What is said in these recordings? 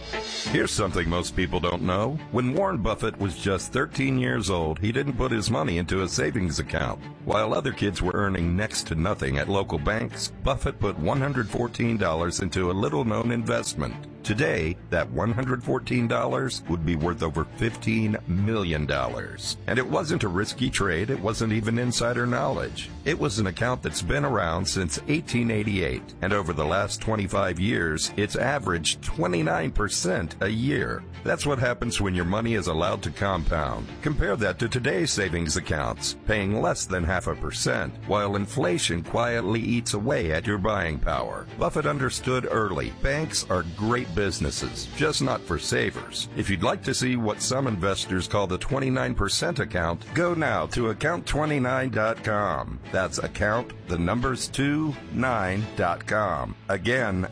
Here's something most people don't know. When Warren Buffett was just 13 years old, he didn't put his money into a savings account. While other kids were earning next to nothing at local banks, Buffett put $114 into a little-known investment. Today, that $114 would be worth over $15 million. And it wasn't a risky trade. It wasn't even insider knowledge. It was an account that's been around since 1888. And over the last 25 years, it's averaged 29% a year. That's what happens when your money is allowed to compound. Compare that to today's savings accounts, paying less than 0.5%, while inflation quietly eats away at your buying power. Buffett understood early. Banks are great businesses, just not for savers. If you'd like to see what some investors call the 29% account, go now to account29.com. That's account, the numbers 29.com. Again,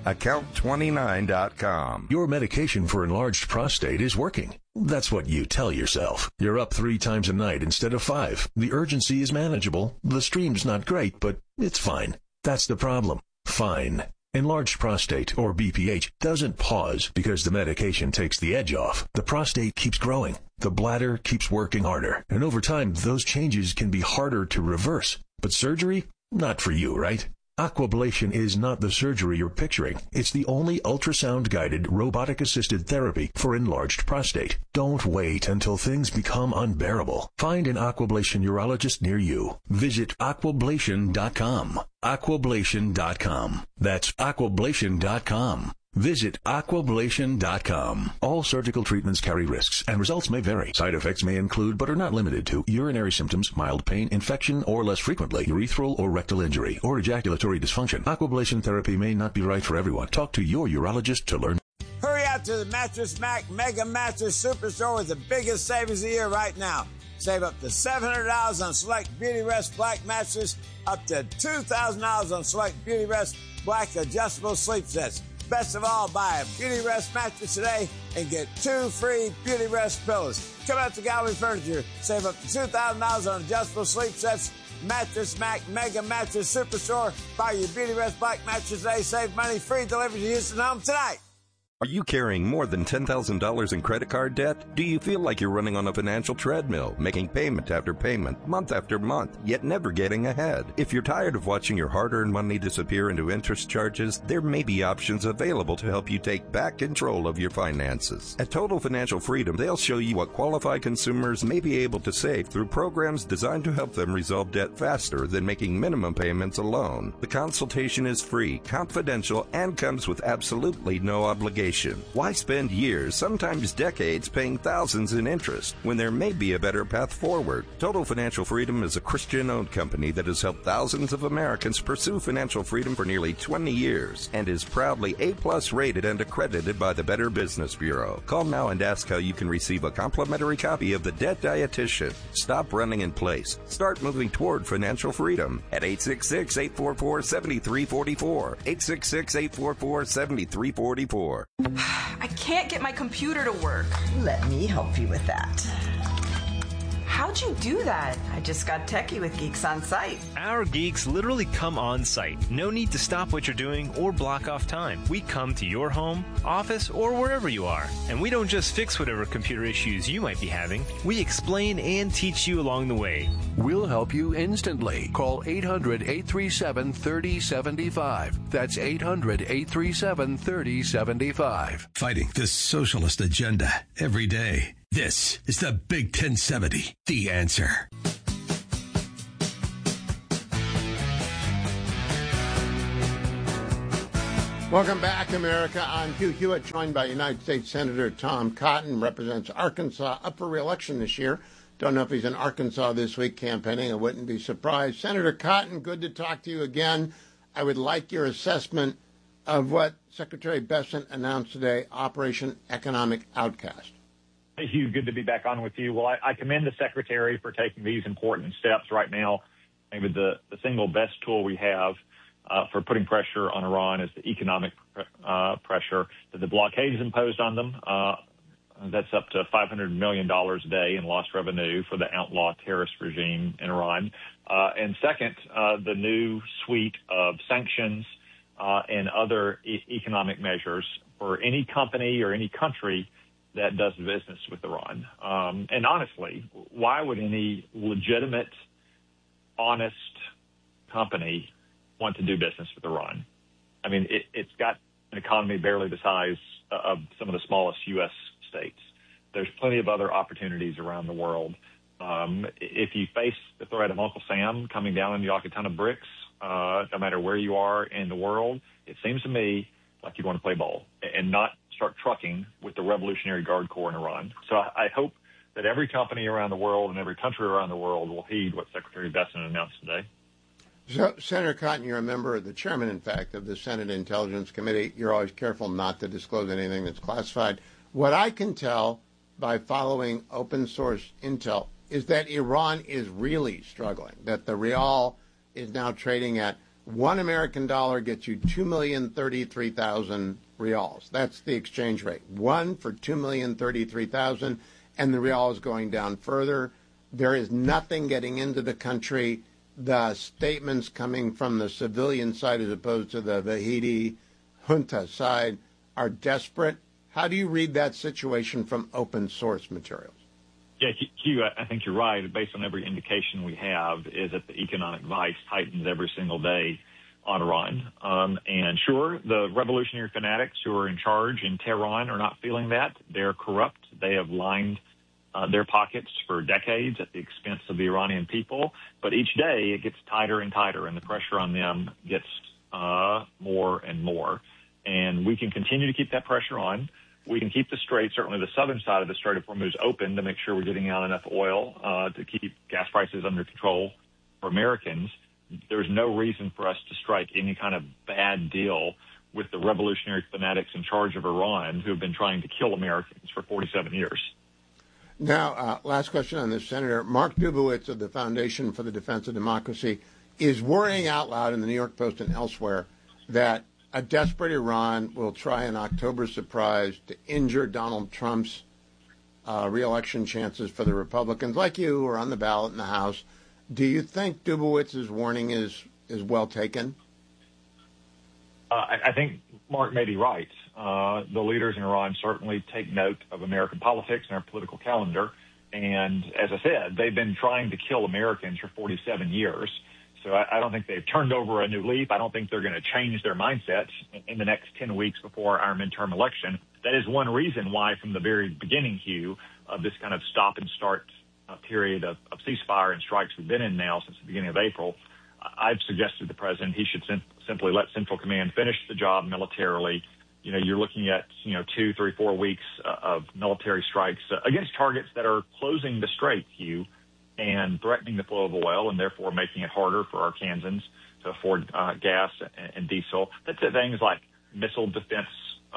account29.com. Your medication for enlarged prostate is working. That's what you tell yourself. You're up 3 times a night instead of 5. The urgency is manageable. The stream's not great, but it's fine. That's the problem. Fine. Enlarged prostate, or BPH, doesn't pause because the medication takes the edge off. The prostate keeps growing. The bladder keeps working harder. And over time, those changes can be harder to reverse. But surgery? Not for you, right? Aquablation is not the surgery you're picturing. It's the only ultrasound-guided, robotic-assisted therapy for enlarged prostate. Don't wait until things become unbearable. Find an Aquablation urologist near you. Visit aquablation.com. Aquablation.com. That's aquablation.com. Visit aquablation.com. All surgical treatments carry risks, and results may vary. Side effects may include, but are not limited to, urinary symptoms, mild pain, infection, or less frequently, urethral or rectal injury, or ejaculatory dysfunction. Aquablation therapy may not be right for everyone. Talk to your urologist to learn. Hurry out to the Mattress Mac Mega Mattress Superstore with the biggest savings of the year right now. Save up to $700 on select Beauty Rest Black mattresses, up to $2,000 on select Beauty Rest Black adjustable sleep sets. Best of all, buy a Beauty Rest mattress today and get 2 free Beauty Rest pillows. Come out to Gallery Furniture. Save up to $2,000 on adjustable sleep sets. Mattress Mac Mega Mattress Superstore. Buy your Beauty Rest Black mattress today. Save money. Free delivery to Houston home tonight. Are you carrying more than $10,000 in credit card debt? Do you feel like you're running on a financial treadmill, making payment after payment, month after month, yet never getting ahead? If you're tired of watching your hard-earned money disappear into interest charges, there may be options available to help you take back control of your finances. At Total Financial Freedom, they'll show you what qualified consumers may be able to save through programs designed to help them resolve debt faster than making minimum payments alone. The consultation is free, confidential, and comes with absolutely no obligation. Why spend years, sometimes decades, paying thousands in interest when there may be a better path forward? Total Financial Freedom is a Christian-owned company that has helped thousands of Americans pursue financial freedom for nearly 20 years and is proudly A+ rated and accredited by the Better Business Bureau. Call now and ask how you can receive a complimentary copy of The Debt Dietitian. Stop running in place. Start moving toward financial freedom at 866-844-7344. 866-844-7344. I can't get my computer to work. Let me help you with that. How'd you do that? I just got techie with Geeks on Site. Our geeks literally come on site. No need to stop what you're doing or block off time. We come to your home, office, or wherever you are. And we don't just fix whatever computer issues you might be having. We explain and teach you along the way. We'll help you instantly. Call 800-837-3075. That's 800-837-3075. Fighting the socialist agenda every day. This is the Big 1070, The Answer. Welcome back, America. I'm Hugh Hewitt, joined by United States Senator Tom Cotton, represents Arkansas, up for re-election this year. Don't know if he's in Arkansas this week campaigning. I wouldn't be surprised. Senator Cotton, good to talk to you again. I would like your assessment of what Secretary Bessent announced today, Operation Economic Outcast. Hey, Hugh, good to be back on with you. Well, I commend the Secretary for taking these important steps right now. Maybe the single best tool we have for putting pressure on Iran is the economic pressure that the blockade has imposed on them. That's up to $500 million a day in lost revenue for the outlaw terrorist regime in Iran. And second, the new suite of sanctions and other economic measures for any company or any country that does business with Iran. And honestly, why would any legitimate, honest company want to do business with Iran? I mean, it's got an economy barely the size of some of the smallest U.S. states. There's plenty of other opportunities around the world. If you face the threat of Uncle Sam coming down on you like a ton of bricks, no matter where you are in the world, it seems to me like you'd want to play ball and not start trucking with the Revolutionary Guard Corps in Iran. So I hope that every company around the world and every country around the world will heed what Secretary Bessent announced today. So, Senator Cotton, you're a member, the chairman, in fact, of the Senate Intelligence Committee. You're always careful not to disclose anything that's classified. What I can tell by following open source intel is that Iran is really struggling, that the rial is now trading at $1 American gets you 2,033,000 rials. That's the exchange rate. One for 2,033,000, and the rial is going down further. There is nothing getting into the country. The statements coming from the civilian side as opposed to the Vahidi junta side are desperate. How do you read that situation from open source materials? Yeah, Hugh, I think you're right. Based on every indication we have is that the economic vice tightens every single day on Iran. And sure, the revolutionary fanatics who are in charge in Tehran are not feeling that. They're corrupt. They have lined their pockets for decades at the expense of the Iranian people. But each day it gets tighter and tighter, and the pressure on them gets more and more. And we can continue to keep that pressure on. We can keep the strait, certainly the southern side of the Strait of Hormuz, open to make sure we're getting out enough oil to keep gas prices under control for Americans. There's no reason for us to strike any kind of bad deal with the revolutionary fanatics in charge of Iran who have been trying to kill Americans for 47 years. Now, last question on this, Senator. Mark Dubowitz of the Foundation for the Defense of Democracy is worrying out loud in the New York Post and elsewhere that a desperate Iran will try an October surprise to injure Donald Trump's re-election chances for the Republicans, like you, who are on the ballot in the House. Do you think Dubowitz's warning is well taken? I think Mark may be right. The leaders in Iran certainly take note of American politics and our political calendar. And as I said, they've been trying to kill Americans for 47 years. So I don't think they've turned over a new leaf. I don't think they're going to change their mindset in the next 10 weeks before our midterm election. That is one reason why, from the very beginning, Hugh, of this kind of stop and start period of ceasefire and strikes we've been in now since the beginning of April, I've suggested to the president he should simply let Central Command finish the job militarily. You know, you're looking at, 2, 3, 4 weeks of military strikes against targets that are closing the strait, Hugh, and threatening the flow of oil and therefore making it harder for Arkansans to afford gas and diesel. That's things like missile defense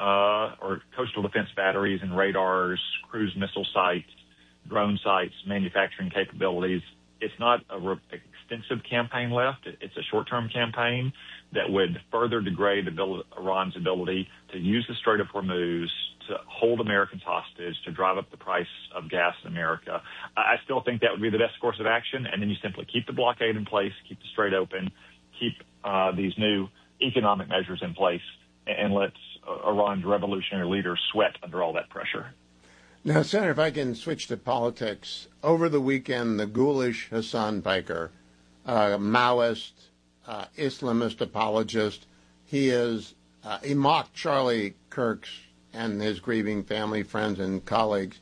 or coastal defense batteries and radars, cruise missile sites, drone sites, manufacturing capabilities. It's not an extensive campaign left. It's a short-term campaign that would further degrade Iran's ability to use the Strait of Hormuz to hold Americans hostage, to drive up the price of gas in America. I still think that would be the best course of action, and then you simply keep the blockade in place, keep the strait open, keep these new economic measures in place, and let Iran's revolutionary leaders sweat under all that pressure. Now, Senator, if I can switch to politics. Over the weekend, the ghoulish Hassan Piker, Maoist, Islamist apologist, he mocked Charlie Kirk's and his grieving family, friends, and colleagues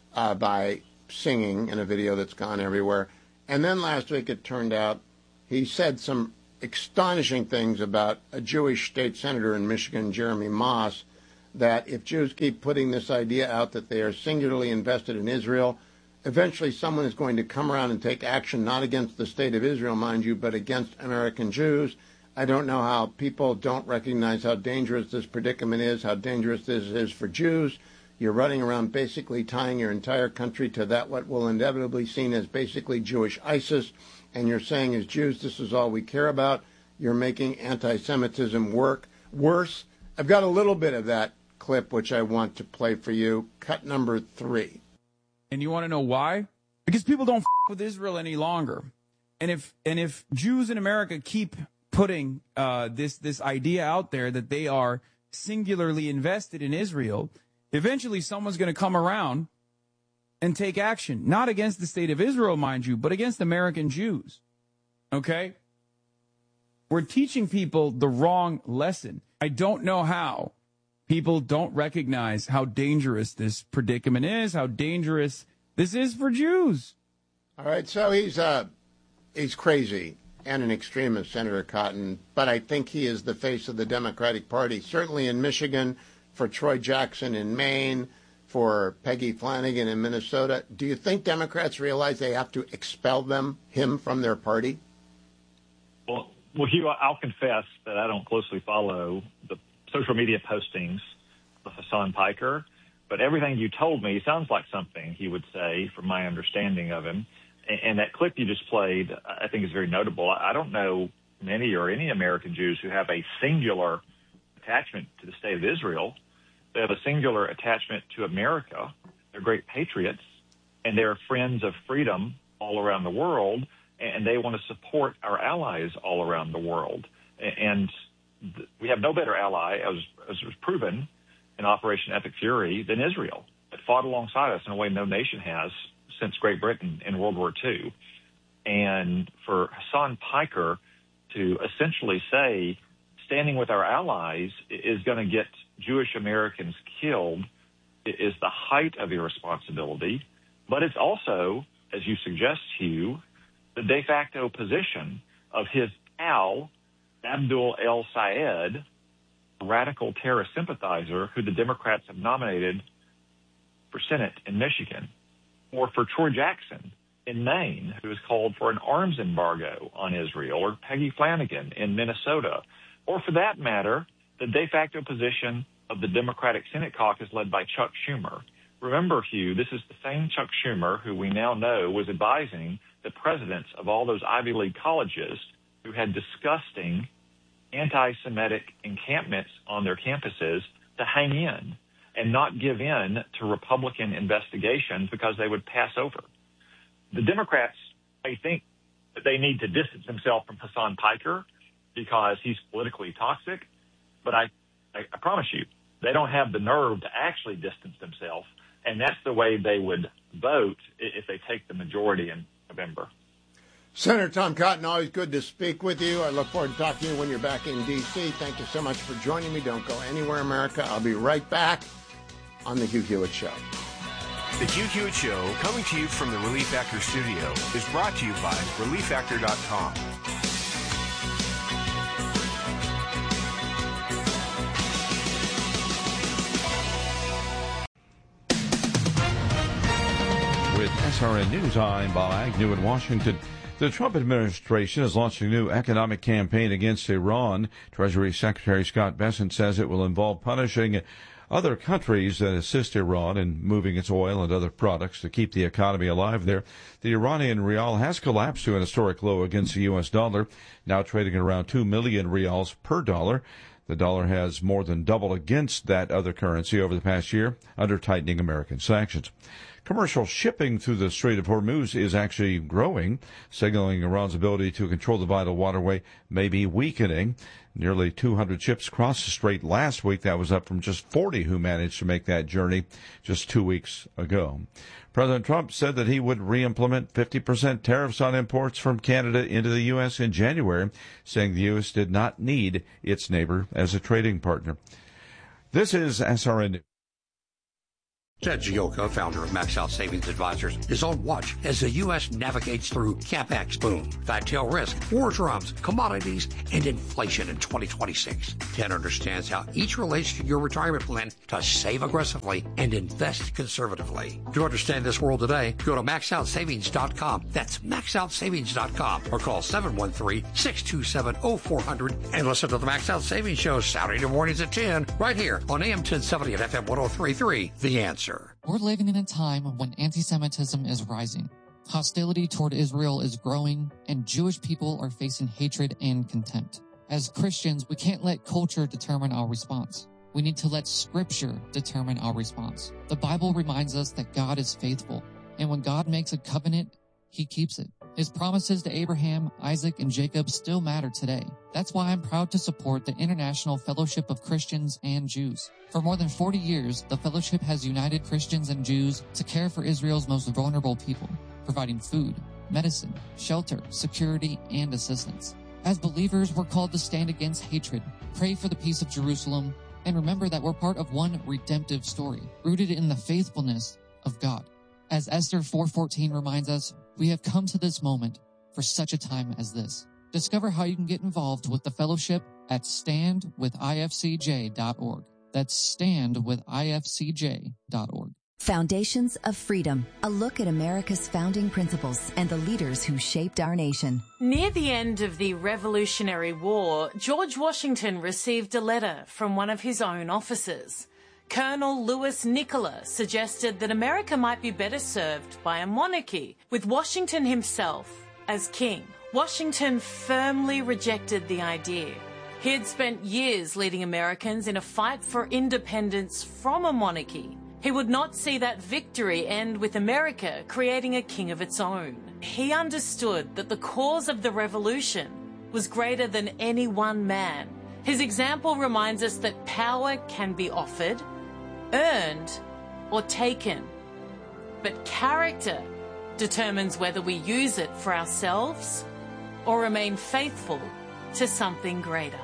by singing in a video that's gone everywhere. And then last week it turned out he said some astonishing things about a Jewish state senator in Michigan, Jeremy Moss, that if Jews keep putting this idea out that they are singularly invested in Israel, eventually someone is going to come around and take action, not against the state of Israel, mind you, but against American Jews. I don't know how people don't recognize how dangerous this predicament is, how dangerous this is for Jews. You're running around basically tying your entire country to that what will inevitably be seen as basically Jewish ISIS, and you're saying as Jews this is all we care about. You're making anti-Semitism worse. I've got a little bit of that clip which I want to play for you. Cut number 3. And you want to know why? Because people don't with Israel any longer. And if Jews in America keep putting this idea out there that they are singularly invested in Israel, eventually someone's going to come around and take action, not against the state of Israel, mind you, but against American Jews. Okay? We're teaching people the wrong lesson. I don't know how people don't recognize how dangerous this predicament is, how dangerous this is for Jews. All right, so he's crazy and an extremist, Senator Cotton, but I think he is the face of the Democratic Party, certainly in Michigan, for Troy Jackson in Maine, for Peggy Flanagan in Minnesota. Do you think Democrats realize they have to expel him from their party? Well, Hugh, I'll confess that I don't closely follow the social media postings of Hassan Piker, but everything you told me sounds like something he would say from my understanding of him. And that clip you just played, I think, is very notable. I don't know many or any American Jews who have a singular attachment to the state of Israel. They have a singular attachment to America. They're great patriots, and they're friends of freedom all around the world, and they want to support our allies all around the world. And we have no better ally, as was proven in Operation Epic Fury, than Israel. It fought alongside us in a way no nation has since Great Britain in World War II. And for Hassan Piker to essentially say standing with our allies is going to get Jewish Americans killed is the height of irresponsibility. But it's also, as you suggest, Hugh, the de facto position of his pal, Abdul El-Sayed, a radical terrorist sympathizer who the Democrats have nominated for Senate in Michigan, or for Troy Jackson in Maine, who has called for an arms embargo on Israel, or Peggy Flanagan in Minnesota, or for that matter, the de facto position of the Democratic Senate caucus led by Chuck Schumer. Remember, Hugh, this is the same Chuck Schumer who we now know was advising the presidents of all those Ivy League colleges who had disgusting anti-Semitic encampments on their campuses to hang in and not give in to Republican investigations because they would pass over. The Democrats may think that they need to distance themselves from Hassan Piker because he's politically toxic, but I promise you, they don't have the nerve to actually distance themselves, and that's the way they would vote if they take the majority in November. Senator Tom Cotton, always good to speak with you. I look forward to talking to you when you're back in D.C. Thank you so much for joining me. Don't go anywhere, America. I'll be right back on The Hugh Hewitt Show. The Hugh Hewitt Show, coming to you from the Relief Factor studio, is brought to you by ReliefFactor.com. With SRN News, I'm Bob Agnew in Washington. The Trump administration is launching a new economic campaign against Iran. Treasury Secretary Scott Bessent says it will involve punishing other countries that assist Iran in moving its oil and other products to keep the economy alive there. The Iranian rial has collapsed to an historic low against the U.S. dollar, now trading at around 2 million rials per dollar. The dollar has more than doubled against that other currency over the past year under tightening American sanctions. Commercial shipping through the Strait of Hormuz is actually growing, signaling Iran's ability to control the vital waterway may be weakening. Nearly 200 ships crossed the strait last week. That was up from just 40 who managed to make that journey just 2 weeks ago. President Trump said that he would re-implement 50% tariffs on imports from Canada into the U.S. in January, saying the U.S. did not need its neighbor as a trading partner. This is SRN News. Ted Gioka, founder of Max Out Savings Advisors, is on watch as the U.S. navigates through CapEx boom, fat tail risk, war drums, commodities, and inflation in 2026. Ted understands how each relates to your retirement plan to save aggressively and invest conservatively. To understand this world today, go to MaxOutSavings.com. That's MaxOutSavings.com or call 713-627-0400 and listen to the Max Out Savings Show Saturday mornings at 10 right here on AM 1070 and FM 103.3. The Answer. We're living in a time when anti-Semitism is rising. Hostility toward Israel is growing, and Jewish people are facing hatred and contempt. As Christians, we can't let culture determine our response. We need to let Scripture determine our response. The Bible reminds us that God is faithful, and when God makes a covenant, He keeps it. His promises to Abraham, Isaac, and Jacob still matter today. That's why I'm proud to support the International Fellowship of Christians and Jews. For more than 40 years, the fellowship has united Christians and Jews to care for Israel's most vulnerable people, providing food, medicine, shelter, security, and assistance. As believers, we're called to stand against hatred, pray for the peace of Jerusalem, and remember that we're part of one redemptive story, rooted in the faithfulness of God. As Esther 4:14 reminds us, we have come to this moment for such a time as this. Discover how you can get involved with the fellowship at standwithifcj.org. That's standwithifcj.org. Foundations of Freedom, a look at America's founding principles and the leaders who shaped our nation. Near the end of the Revolutionary War, George Washington received a letter from one of his own officers. Colonel Louis Nicola suggested that America might be better served by a monarchy, with Washington himself as king. Washington firmly rejected the idea. He had spent years leading Americans in a fight for independence from a monarchy. He would not see that victory end with America creating a king of its own. He understood that the cause of the revolution was greater than any one man. His example reminds us that power can be offered, earned, or taken. But character determines whether we use it for ourselves or remain faithful to something greater.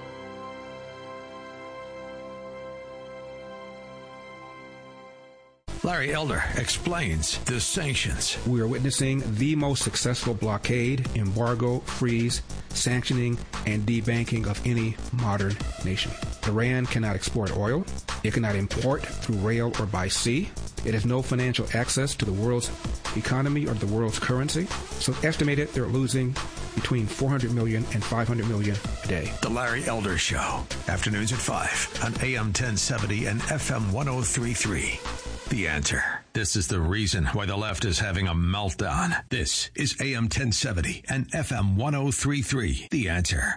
Larry Elder explains the sanctions. We are witnessing the most successful blockade, embargo, freeze, sanctioning, and debanking of any modern nation. Iran cannot export oil. It cannot import through rail or by sea. It has no financial access to the world's economy or the world's currency. So it's estimated they're losing between 400 million and 500 million a day. The Larry Elder Show, afternoons at 5 on AM 1070 and FM 1033. The Answer. This is the reason why the left is having a meltdown. This is AM 1070 and FM 1033. The Answer.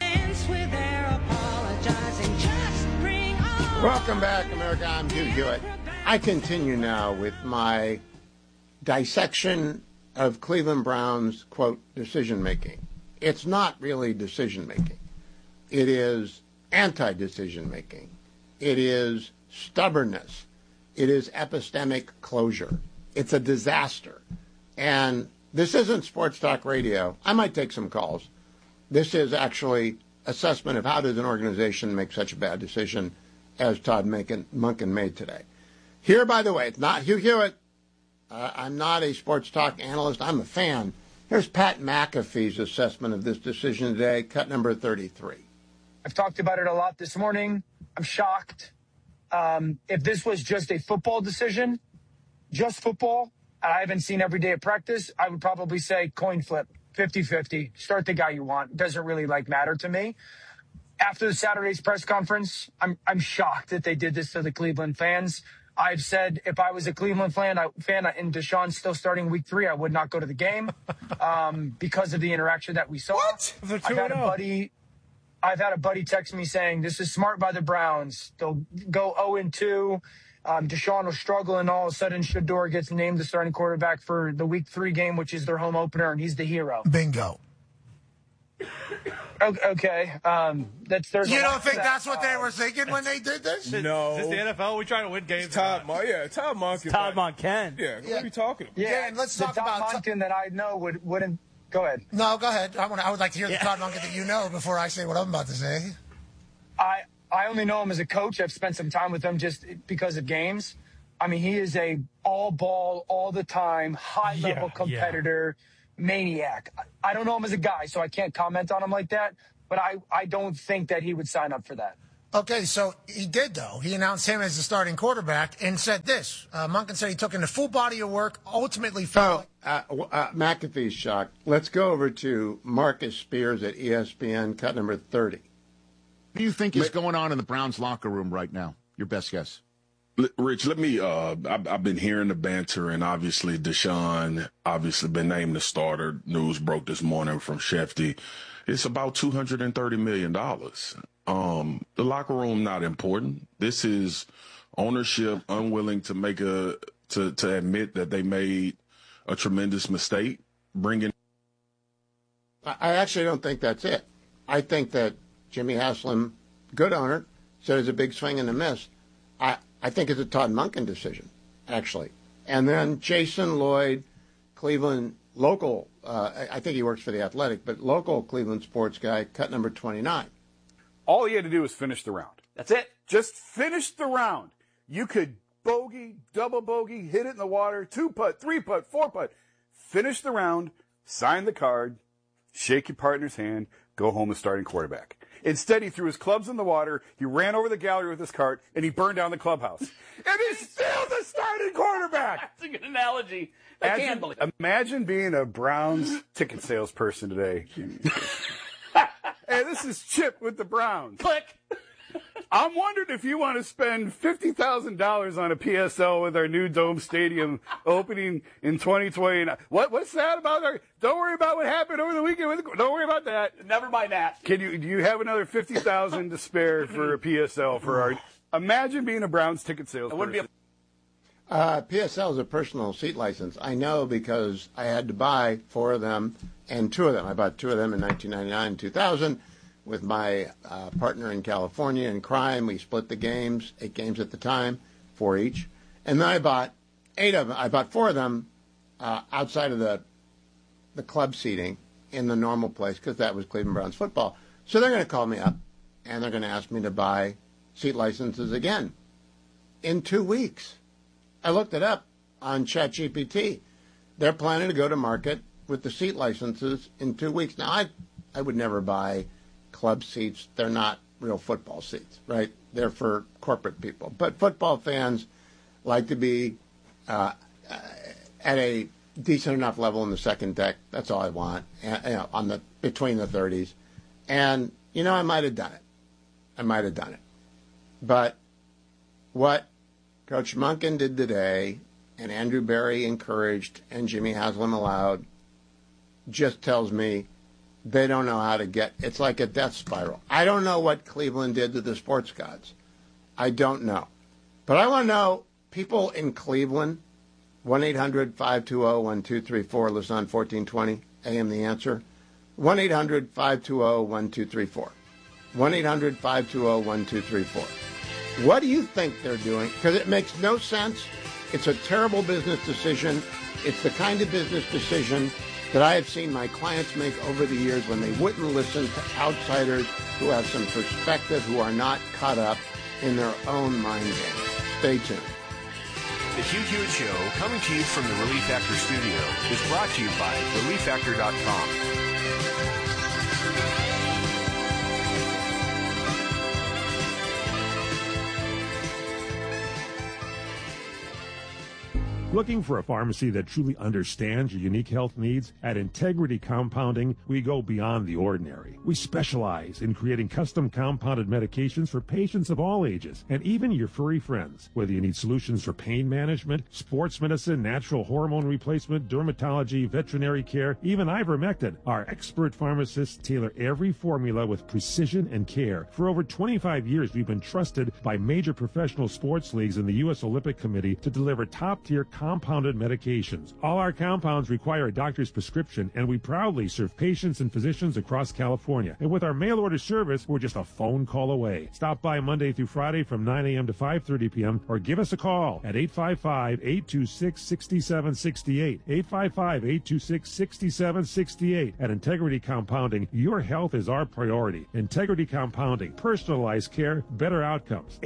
Welcome back, America. I'm Hugh Hewitt. I continue now with my dissection of Cleveland Browns, quote, decision-making. It's not really decision-making. It is anti-decision-making. It is stubbornness. It is epistemic closure. It's a disaster. And this isn't sports talk radio. I might take some calls. This is actually assessment of how does an organization make such a bad decision as Todd Monken made today. Here, by the way, it's not Hugh Hewitt. I'm not a sports talk analyst. I'm a fan. Here's Pat McAfee's assessment of this decision today, cut number 33. I've talked about it a lot this morning. I'm shocked. If this was just a football decision, just football, and I haven't seen every day of practice, I would probably say coin flip, 50-50. Start the guy you want. It doesn't really matter to me. After Saturday's press conference, I'm shocked that they did this to the Cleveland fans. I've said if I was a Cleveland fan and Deshaun's still starting week 3, I would not go to the game because of the interaction that we saw. What? I've had a buddy text me saying, this is smart by the Browns. They'll go 0-2. Deshaun will struggle, and all of a sudden Shedeur gets named the starting quarterback for the week 3 game, which is their home opener, and he's the hero. Bingo. Okay. You don't think that's what they were thinking when they did this? No. Is this the NFL? We trying to win games. Todd Monken. Todd Monken. Yeah, what are you talking about? Yeah, and let's talk Todd about Monken that I know wouldn't. Go ahead. No, go ahead. I would like to hear the Todd Monken that you know before I say what I'm about to say. I only know him as a coach. I've spent some time with him just because of games. I mean, he is a all ball, all the time, high-level competitor, maniac. I don't know him as a guy, so I can't comment on him like that, but I don't think that he would sign up for that. Okay, so he did, though. He announced him as the starting quarterback and said this. Monken said he took in the full body of work, ultimately felt McAfee's shocked. Let's go over to Marcus Spears at ESPN, cut number 30. What do you think is going on in the Browns locker room right now? Your best guess. Rich, let me, I've been hearing the banter, and obviously Deshaun been named the starter. News broke this morning from Shefty. It's about $230 million. The locker room, not important. This is ownership unwilling to to admit that they made a tremendous mistake, bringing. I actually don't think that's it. I think that Jimmy Haslam, good owner, said it's a big swing and a miss. I think it's a Todd Monken decision, actually. And then Jason Lloyd, Cleveland local, I think he works for The Athletic, but local Cleveland sports guy, cut number 29. All he had to do was finish the round. That's it. Just finish the round. You could bogey, double bogey, hit it in the water, 2-putt, 3-putt, 4-putt. Finish the round, sign the card, shake your partner's hand, go home the starting quarterback. Instead, he threw his clubs in the water, he ran over the gallery with his cart, and he burned down the clubhouse. And he's still the starting quarterback! That's a good analogy. I can't believe it. Imagine being a Browns ticket salesperson today. Hey, this is Chip with the Browns. Click. I'm wondering if you want to spend $50,000 on a PSL with our new Dome Stadium opening in 2020. What's that about? Don't worry about what happened over the weekend. Don't worry about that. Never mind that. Do you have another $50,000 to spare for a PSL for our? Imagine being a Browns ticket salesperson. PSL is a personal seat license. I know because I had to buy 4 of them and 2 of them. I bought 2 of them in 1999 and 2000 with my partner in California in crime. We split the games, 8 games at the time, 4 each. And then I bought 8 of them. I bought 4 of them outside of the club seating in the normal place because that was Cleveland Browns football. So they're going to call me up and they're going to ask me to buy seat licenses again in 2 weeks. I looked it up on ChatGPT. They're planning to go to market with the seat licenses in 2 weeks. Now, I would never buy club seats. They're not real football seats, right? They're for corporate people. But football fans like to be at a decent enough level in the second deck. That's all I want, between the 30s. And, I might have done it. But what Coach Monken did today, and Andrew Berry encouraged, and Jimmy Haslam allowed, just tells me they don't know how to get. It's like a death spiral. I don't know what Cleveland did to the sports gods. I don't know. But I want to know, people in Cleveland, 1-800-520-1234, listen on 1420 AM The Answer, 1-800-520-1234, 1-800-520-1234. What do you think they're doing? Because it makes no sense. It's a terrible business decision. It's the kind of business decision that I have seen my clients make over the years when they wouldn't listen to outsiders who have some perspective, who are not caught up in their own mind game. Stay tuned. The Hugh Hewitt Show, coming to you from the Relief Factor studio, is brought to you by ReliefFactor.com. Looking for a pharmacy that truly understands your unique health needs? At Integrity Compounding, we go beyond the ordinary. We specialize in creating custom compounded medications for patients of all ages, and even your furry friends. Whether you need solutions for pain management, sports medicine, natural hormone replacement, dermatology, veterinary care, even ivermectin, our expert pharmacists tailor every formula with precision and care. For over 25 years, we've been trusted by major professional sports leagues and the U.S. Olympic Committee to deliver top-tier compounded medications. All our compounds require a doctor's prescription, and we proudly serve patients and physicians across California. And with our mail order service, we're just a phone call away. Stop by Monday through Friday from 9 a.m. to 5:30 p.m. or give us a call at 855-826-6768. 855-826-6768. At Integrity Compounding, your health is our priority. Integrity Compounding, personalized care, better outcomes.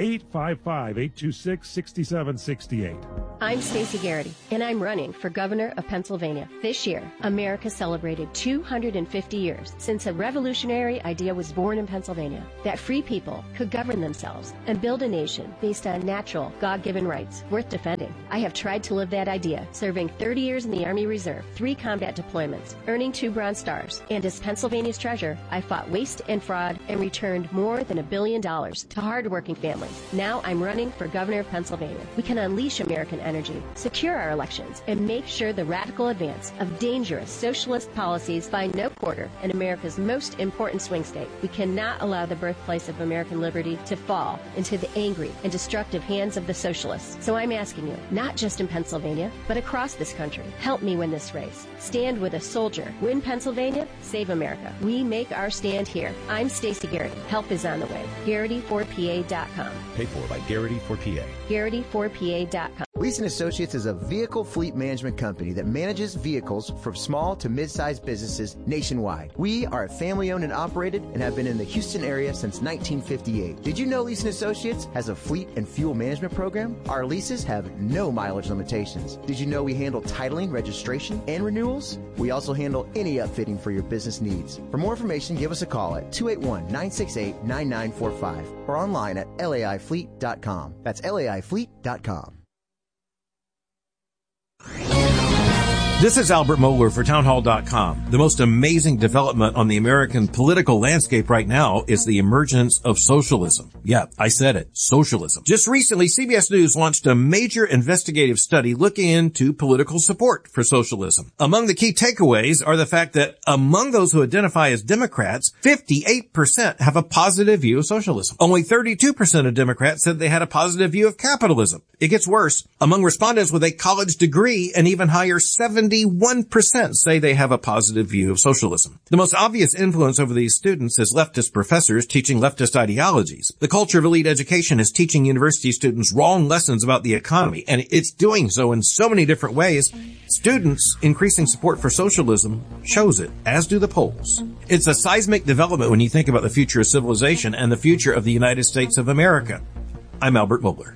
855-826-6768. I'm Stacey Garrity, and I'm running for governor of Pennsylvania. This year, America celebrated 250 years since a revolutionary idea was born in Pennsylvania, that free people could govern themselves and build a nation based on natural, God-given rights worth defending. I have tried to live that idea, serving 30 years in the Army Reserve, 3 combat deployments, earning 2 Bronze Stars, and as Pennsylvania's treasurer, I fought waste and fraud and returned more than $1 billion to hardworking families. Now I'm running for governor of Pennsylvania. We can unleash American energy, secure our elections, and make sure the radical advance of dangerous socialist policies find no quarter in America's most important swing state. We cannot allow the birthplace of American liberty to fall into the angry and destructive hands of the socialists. So I'm asking you, not just in Pennsylvania, but across this country, help me win this race. Stand with a soldier. Win Pennsylvania, save America. We make our stand here. I'm Stacey Garrity. Help is on the way. Garrity4PA.com. Paid for by Garrity for PA. Garrity4PA.com. Leeson Associates is a vehicle fleet management company that manages vehicles for small to mid-sized businesses nationwide. We are family-owned and operated and have been in the Houston area since 1958. Did you know Leeson Associates has a fleet and fuel management program? Our leases have no mileage limitations. Did you know we handle titling, registration, and renewals? We also handle any upfitting for your business needs. For more information, give us a call at 281-968-9945 or online at laifleet.com. That's laifleet.com. This is Albert Mohler for townhall.com. The most amazing development on the American political landscape right now is the emergence of socialism. Yeah, I said it, socialism. Just recently, CBS News launched a major investigative study looking into political support for socialism. Among the key takeaways are the fact that among those who identify as Democrats, 58% have a positive view of socialism. Only 32% of Democrats said they had a positive view of capitalism. It gets worse. Among respondents with a college degree, an even higher 71% say they have a positive view of socialism. The most obvious influence over these students is leftist professors teaching leftist ideologies. The culture of elite education is teaching university students wrong lessons about the economy, and it's doing so in so many different ways. Students' increasing support for socialism shows it, as do the polls. It's a seismic development when you think about the future of civilization and the future of the United States of America. I'm Albert Mohler.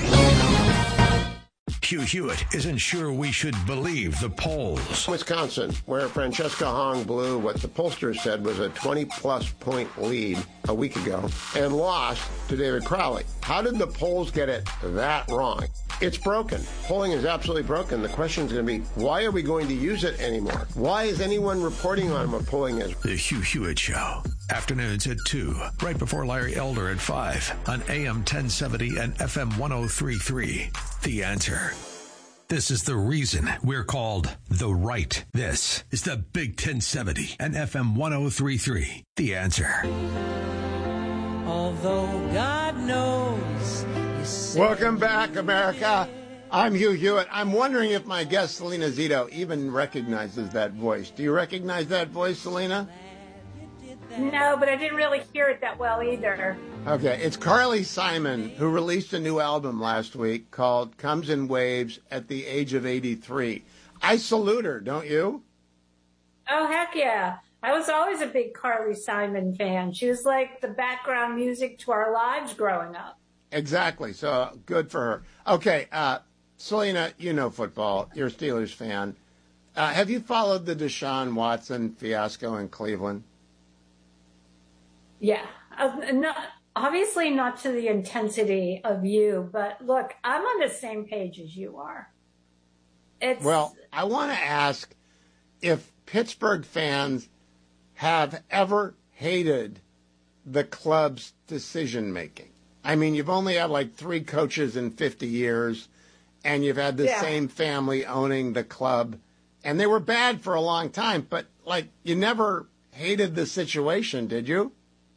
Hugh Hewitt isn't sure we should believe the polls. Wisconsin, where Francesca Hong blew what the pollsters said was a 20-plus point lead a week ago and lost to David Crowley. How did the polls get it that wrong? It's broken. Polling is absolutely broken. The question is going to be, why are we going to use it anymore? Why is anyone reporting on what polling is? The Hugh Hewitt Show. Afternoons at 2, right before Larry Elder at 5 on AM 1070 and FM 1033. The Answer. This is the reason we're called The Right. This is the Big 1070 and FM 1033. The Answer. Although God knows. Welcome back, America. I'm Hugh Hewitt. I'm wondering if my guest, Selena Zito, even recognizes that voice. Do you recognize that voice, Selena? No, but I didn't really hear it that well either. Okay, it's Carly Simon, who released a new album last week called Comes in Waves at the age of 83. I salute her, don't you? Oh, heck yeah. I was always a big Carly Simon fan. She was like the background music to our lives growing up. Exactly, so good for her. Okay, Selena, you know football. You're a Steelers fan. Have you followed the Deshaun Watson fiasco in Cleveland? Yeah, obviously not to the intensity of you, but look, I'm on the same page as you are. Well, I want to ask if Pittsburgh fans have ever hated the club's decision-making. I mean, you've only had like 3 coaches in 50 years, and you've had the same family owning the club, and they were bad for a long time, but like you never hated the situation, did you?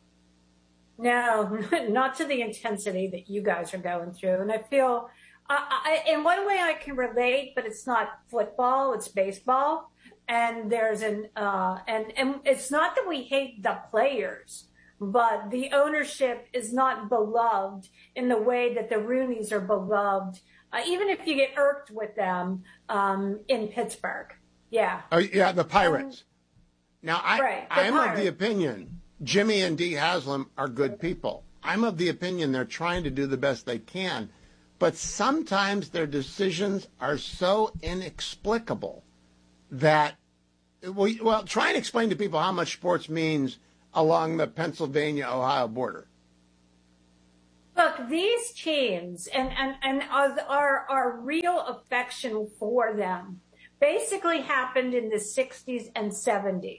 No, not to the intensity that you guys are going through. And I feel, in one way I can relate, but it's not football, it's baseball. And there's and it's not that we hate the players, but the ownership is not beloved in the way that the Rooneys are beloved, even if you get irked with them in Pittsburgh. Yeah. Oh, yeah, the Pirates. Now, I'm of the opinion Jimmy and Dee Haslam are good people. I'm of the opinion they're trying to do the best they can, but sometimes their decisions are so inexplicable that, well, try and explain to people how much sports means along the Pennsylvania-Ohio border. Look, these teams and our real affection for them basically happened in the 60s and 70s,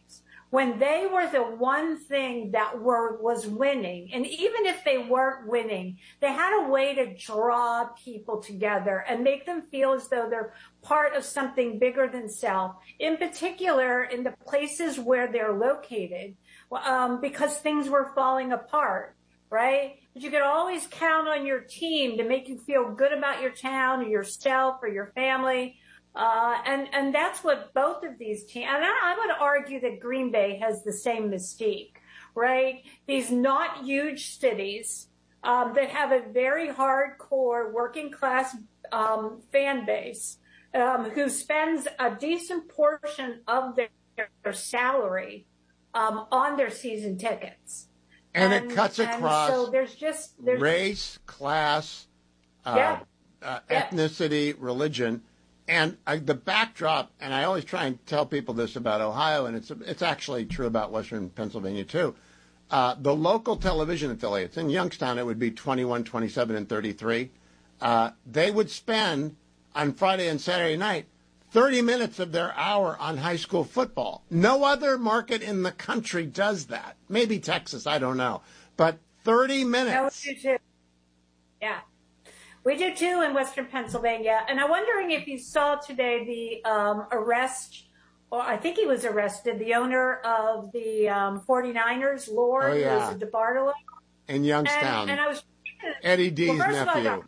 when they were the one thing that was winning. And even if they weren't winning, they had a way to draw people together and make them feel as though they're part of something bigger than self, in particular in the places where they're located, because things were falling apart, right? But you could always count on your team to make you feel good about your town or yourself or your family. And that's what both of these teams, and I would argue that Green Bay has the same mystique, right? These not huge cities that have a very hardcore working class fan base who spends a decent portion of their salary on their season tickets. And it cuts across so there's race, class, ethnicity, religion. And the backdrop, and I always try and tell people this about Ohio, and it's actually true about Western Pennsylvania too. The local television affiliates, in Youngstown it would be 21, 27, and 33. They would spend on Friday and Saturday night 30 minutes of their hour on high school football. No other market in the country does that. Maybe Texas, I don't know. But 30 minutes. No, we do too. Yeah. We do too in Western Pennsylvania. And I'm wondering if you saw today the arrest, or I think he was arrested, the owner of the 49ers, Lord, who was a DeBartolo. In Youngstown. And I was Eddie D's nephew.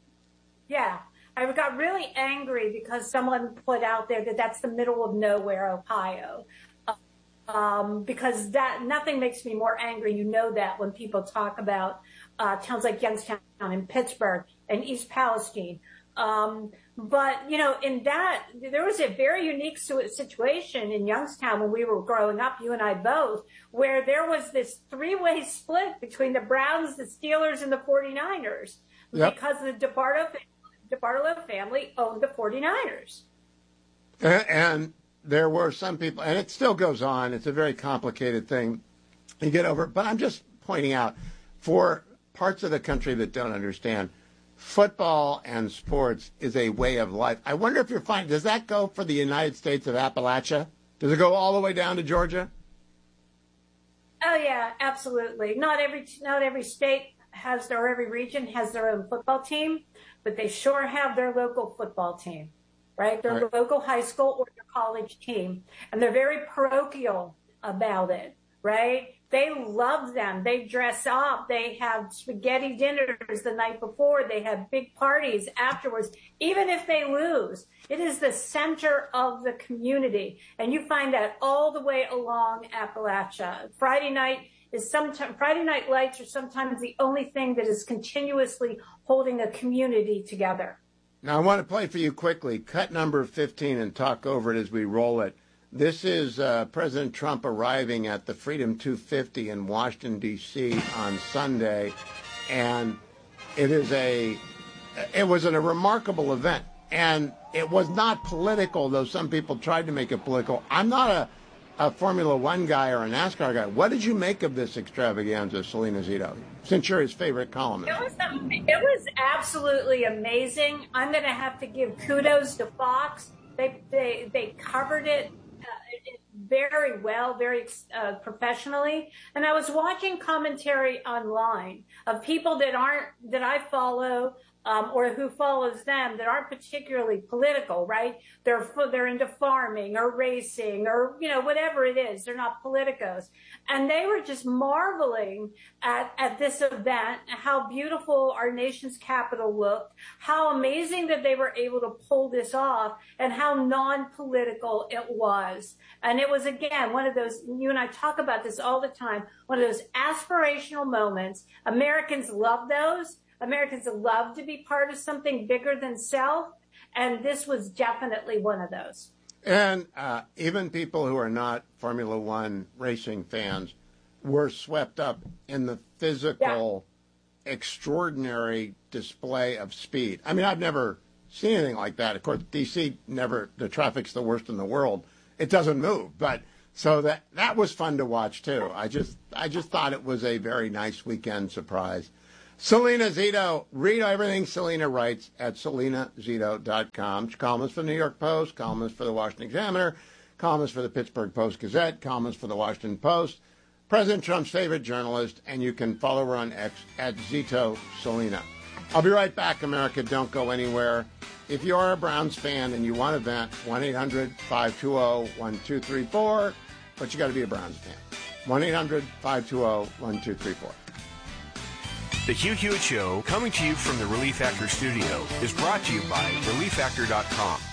I got really angry because someone put out there that that's the middle of nowhere, Ohio. Because nothing makes me more angry. You know that when people talk about towns like Youngstown and Pittsburgh and East Palestine. But, in that, there was a very unique situation in Youngstown when we were growing up, you and I both, where there was this three-way split between the Browns, the Steelers, and the 49ers. Yep. Because the DeBartolo family owned the 49ers. And there were some people, and it still goes on. It's a very complicated thing you get over. But I'm just pointing out, for parts of the country that don't understand, football and sports is a way of life. I wonder if you're finding, does that go for the United States of Appalachia? Does it go all the way down to Georgia? Oh yeah, absolutely. Not every state has or every region has their own football team, but they sure have their local football team, right? Their local high school or their college team, and they're very parochial about it, right? They love them. They dress up. They have spaghetti dinners the night before. They have big parties afterwards. Even if they lose, it is the center of the community. And you find that all the way along Appalachia. Friday night lights are sometimes the only thing that is continuously holding a community together. Now, I want to play for you quickly, cut number 15, and talk over it as we roll it. This is President Trump arriving at the Freedom 250 in Washington, D.C. on Sunday, and it was a remarkable event, and it was not political, though some people tried to make it political. I'm not a Formula One guy or a NASCAR guy. What did you make of this extravaganza, Selena Zito, since you're his favorite columnist? It was absolutely amazing. I'm going to have to give kudos to Fox. They covered it very well, very professionally. And I was watching commentary online of people that I follow, or who follows them that aren't particularly political, right? They're into farming or racing or, whatever it is. They're not politicos. And they were just marveling at this event, how beautiful our nation's capital looked, how amazing that they were able to pull this off, and how non-political it was. And it was, again, one of those, you and I talk about this all the time, one of those aspirational moments. Americans love those. Americans love to be part of something bigger than self. And this was definitely one of those. And even people who are not Formula One racing fans were swept up in the physical, extraordinary display of speed. I mean, I've never seen anything like that. Of course, D.C. the traffic's the worst in the world. It doesn't move. But so that was fun to watch, too. I just thought it was a very nice weekend surprise. Selena Zito, read everything Selena writes at selenazito.com. She's columnist for the New York Post, columnist for the Washington Examiner, columnist for the Pittsburgh Post-Gazette, columnist for the Washington Post, President Trump's favorite journalist, and you can follow her on X at Zito Salina. I'll be right back, America. Don't go anywhere. If you are a Browns fan and you want to vent, 1-800-520-1234, but you got to be a Browns fan. 1-800-520-1234. The Hugh Hewitt Show, coming to you from the Relief Factor studio, is brought to you by ReliefFactor.com.